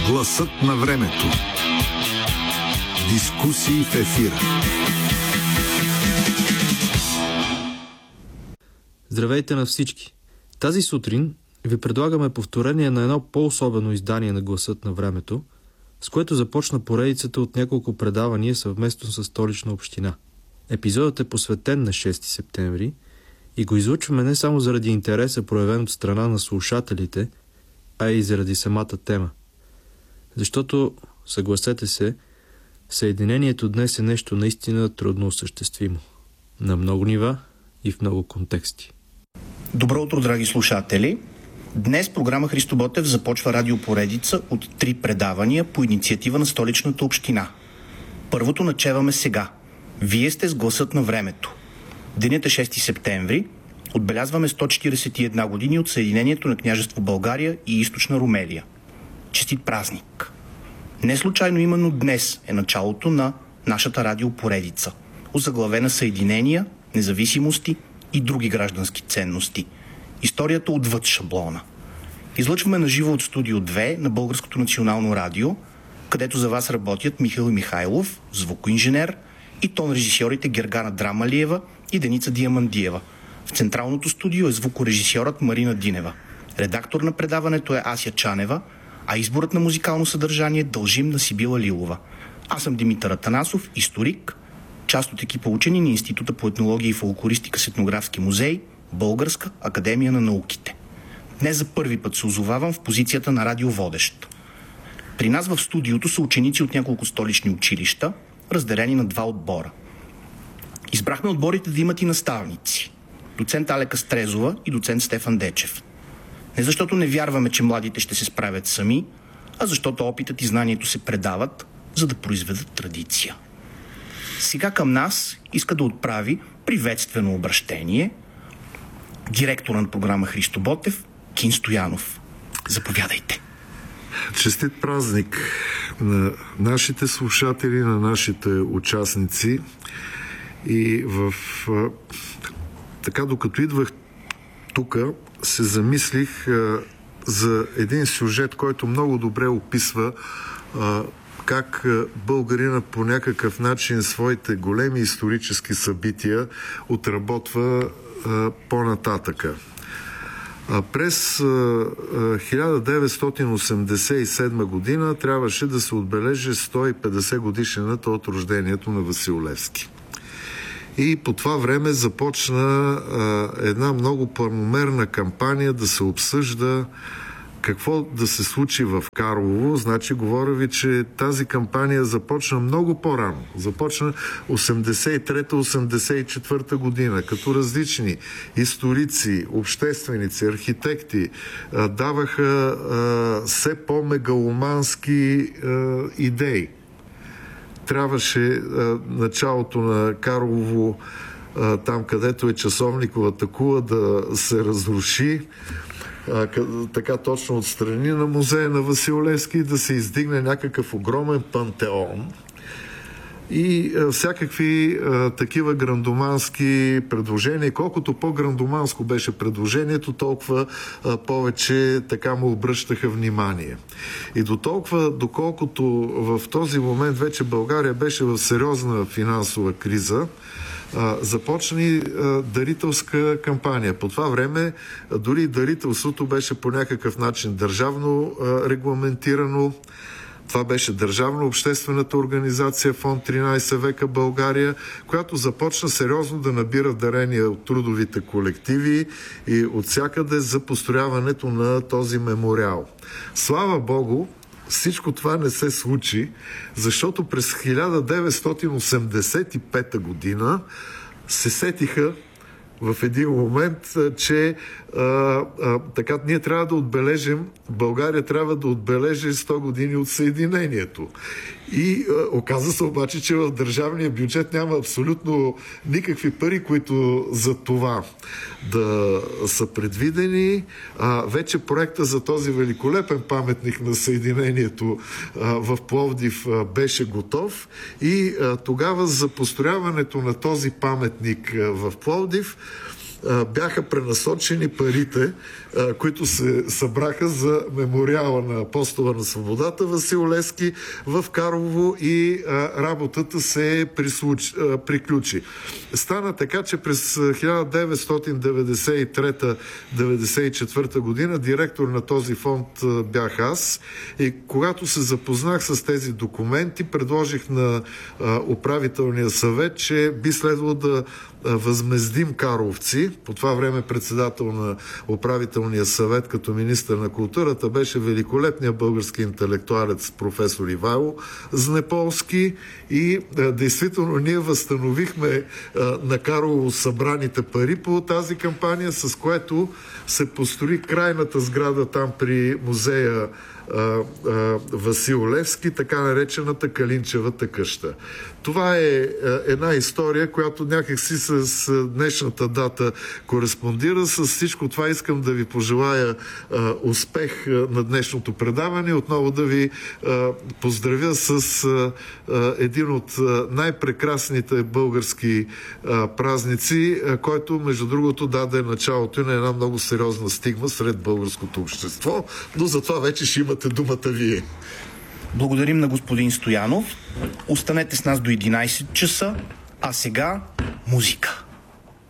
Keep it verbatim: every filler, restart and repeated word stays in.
Гласът на времето. Дискусии в ефира. Здравейте на всички! Тази сутрин ви предлагаме повторение на едно по-особено издание на Гласът на времето, с което започна поредицата от няколко предавания съвместно с Столична община. Епизодът е посветен на шести септември и го излучваме не само заради интереса, проявен от страна на слушателите, а и заради самата тема. Защото, съгласете се, съединението днес е нещо наистина трудно осъществимо. На много нива и в много контексти. Добро утро, драги слушатели! Днес програма Христо Ботев започва радиопоредица от три предавания по инициатива на Столичната община. Първото начеваме сега. Вие сте с Гласът на времето. Денят е шести септември. Отбелязваме сто четиридесет и една години от съединението на княжество България и Източна Румелия. Честит празник! Не случайно именно днес е началото на нашата радиопоредица, озаглавена Съединения, независимости и други граждански ценности. Историята отвъд шаблона. Излъчваме на живо от студио две на Българското национално радио, където за вас работят Михаил Михайлов, звукоинженер, и тон-режисьорите Гергана Драмалиева и Деница Диамандиева. В централното студио е звукорежисьорът Марина Динева. Редактор на предаването е Ася Чанева, а изборът на музикално съдържание дължим на Сибила Лилова. Аз съм Димитър Атанасов, историк, част от екипа учени на Института по етнология и фолклористика с етнографски музей, Българска академия на науките. Днес за първи път се озовавам в позицията на радиоводещ. При нас в студиото са ученици от няколко столични училища, разделени на два отбора. Избрахме отборите да имат и наставници. Доцент Алека Стрезова и доцент Стефан Дечев. Не защото не вярваме, че младите ще се справят сами, а защото опитът и знанието се предават, за да произведат традиция. Сега към нас иска да отправи приветствено обращение директора на програма Христо Ботев, Кин Стоянов. Заповядайте. Честит празник на нашите слушатели, на нашите участници. И в така, докато идвах тук, се замислих а, за един сюжет, който много добре описва а, как а, българина по някакъв начин своите големи исторически събития отработва а, по-нататъка. А през а, хиляда деветстотин осемдесет и седма година трябваше да се отбележи сто и петдесет годишнината от рождението на Васил Левски. И по това време започна а, една много пълномерна кампания да се обсъжда какво да се случи в Карлово. Значи, говоря ви, че тази кампания започна много по-рано. Започна осемдесет и трета осемдесет и четвърта година, като различни историци, общественици, архитекти а, даваха а, все по-мегаломански а, идеи. Трябваше а, началото на Карлово, а, там където е часовниковата кула, да се разруши, а, къ, така точно отстрани на музея на Васил Левски, да се издигне някакъв огромен пантеон и а, всякакви а, такива грандомански предложения. Колкото по-грандоманско беше предложението, толкова а, повече така му обръщаха внимание. И до толкова, доколкото в този момент вече България беше в сериозна финансова криза, а, започна и а, дарителска кампания. По това време а, дори дарителството беше по някакъв начин държавно а, регламентирано. Това беше държавна обществената организация Фонд тринайсет века България, която започна сериозно да набира дарения от трудовите колективи и от всякъде за построяването на този мемориал. Слава Богу, всичко това не се случи, защото през хиляда деветстотин осемдесет и пета година се сетиха в един момент, че а, а, така ние трябва да отбележим, България трябва да отбележи сто години от съединението. И а, оказа се обаче, че в държавния бюджет няма абсолютно никакви пари, които за това да са предвидени. А, вече проекта за този великолепен паметник на съединението а, в Пловдив а, беше готов и а, тогава за построяването на този паметник а, в Пловдив бяха пренасочени парите, които се събраха за мемориала на Апостола на свободата Васил Левски в Карлово и работата се приключи. Стана така, че през хиляда деветстотин деветдесет и трета - деветдесет и четвърта година директор на този фонд бях аз и когато се запознах с тези документи, предложих на управителния съвет, че би следвало да възмездим карловци. По това време председател на управителния съвет като министър на културата беше великолепният български интелектуалец професор Ивайло Знеполски и а, действително ние възстановихме а, на Карлово събраните пари по тази кампания, с което се построи крайната сграда там при музея а, а, Васил Левски, така наречената Калинчевата къща. Това е а, една история, която някакси с днешната дата кореспондира. С всичко това искам да ви пожелая а, успех а, на днешното предаване. Отново да ви а, поздравя с а, а, един от а, най-прекрасните български а, празници, а, който, между другото, даде началото на една много сериозна стигма сред българското общество, но за това вече ще имате думата вие. Благодарим на господин Стоянов. Останете с нас до единайсет часа, а сега музика.